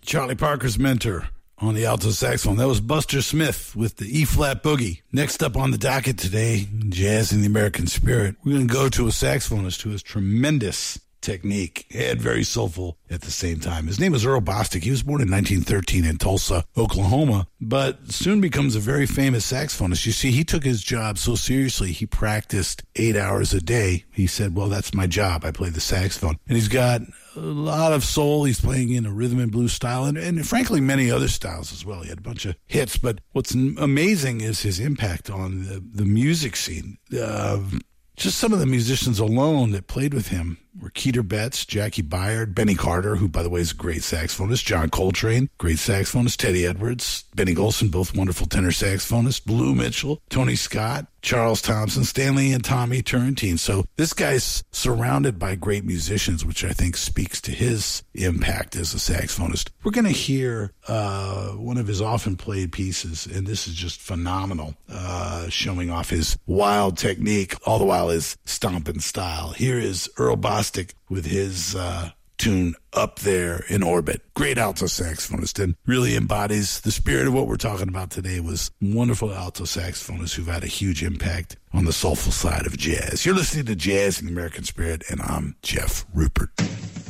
Charlie Parker's mentor on the alto saxophone. That was Buster Smith with the E-flat boogie. Next up on the docket today, Jazz in the American Spirit, we're going to go to a saxophonist who has tremendous technique and very soulful at the same time. His name is Earl Bostic. He was born in 1913 in Tulsa, Oklahoma, but soon becomes a very famous saxophonist. You see, he took his job so seriously, he practiced 8 hours a day. He said, well, that's my job. I play the saxophone. And he's got a lot of soul. He's playing in a rhythm and blues style and frankly, many other styles as well. He had a bunch of hits, but what's amazing is his impact on the music scene. Just some of the musicians alone that played with him were Keeter Betts, Jackie Byard, Benny Carter, who, by the way, is a great saxophonist, John Coltrane, great saxophonist, Teddy Edwards, Benny Golson, both wonderful tenor saxophonists, Blue Mitchell, Tony Scott, Charles Thompson, Stanley and Tommy Turrentine. So this guy's surrounded by great musicians, which I think speaks to his impact as a saxophonist. We're going to hear one of his often played pieces, and this is just phenomenal, showing off his wild technique, all the while his stomping style. Here is Earl Bostic with his tune Up There in Orbit. Great alto saxophonist and really embodies the spirit of what we're talking about today was wonderful alto saxophonists who've had a huge impact on the soulful side of jazz. You're listening to Jazz in the American Spirit, and I'm Jeff Rupert.